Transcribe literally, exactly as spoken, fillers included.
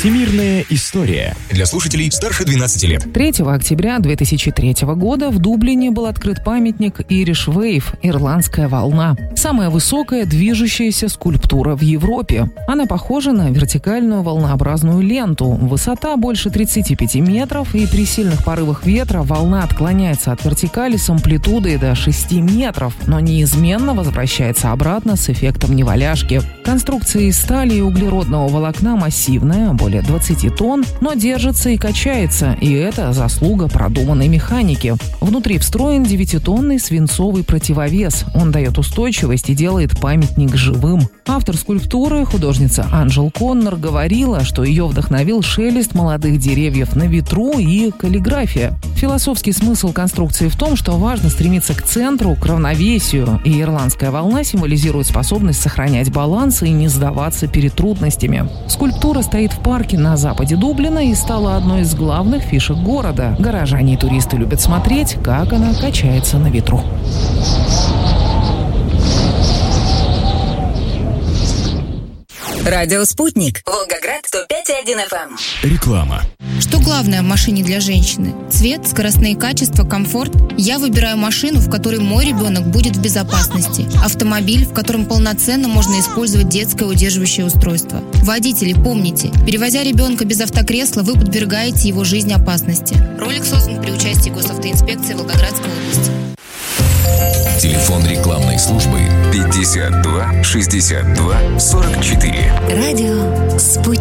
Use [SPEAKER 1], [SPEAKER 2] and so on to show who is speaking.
[SPEAKER 1] Всемирная история. Для слушателей старше двенадцати лет.
[SPEAKER 2] третьего октября две тысячи третьего года в Дублине был открыт памятник Irish Wave – «Ирландская волна». Самая высокая движущаяся скульптура в Европе. Она похожа на вертикальную волнообразную ленту. Высота больше тридцати пяти метров, и при сильных порывах ветра волна отклоняется от вертикали с амплитудой до шести метров, но неизменно возвращается обратно с эффектом неваляшки. Конструкция из стали и углеродного волокна массивная, более двадцати тонн, но держится и качается, и это заслуга продуманной механики. Внутри встроен девятитонный свинцовый противовес. Он дает устойчивость и делает памятник живым. Автор скульптуры, художница Анжел Коннор, говорила, что ее вдохновил шелест молодых деревьев на ветру и каллиграфия. Философский смысл конструкции в том, что важно стремиться к центру, к равновесию, и ирландская волна символизирует способность сохранять баланс и не сдаваться перед трудностями. Скульптура стоит в парке на западе Дублина и стала одной из главных фишек города. Горожане и туристы любят смотреть, как она качается на ветру.
[SPEAKER 3] Радио «Спутник». Волгоград, сто пять и один эф эм.
[SPEAKER 1] Реклама.
[SPEAKER 4] Что главное в машине для женщины? Цвет, скоростные качества, комфорт? Я выбираю машину, в которой мой ребенок будет в безопасности. Автомобиль, в котором полноценно можно использовать детское удерживающее устройство. Водители, помните, перевозя ребенка без автокресла, вы подвергаете его жизни опасности. Ролик создан при участии госавтоинспекции Волгоградской области.
[SPEAKER 5] Телефон рекламной службы пятьдесят два шестьдесят два сорок четыре.
[SPEAKER 3] Радио «Спутник».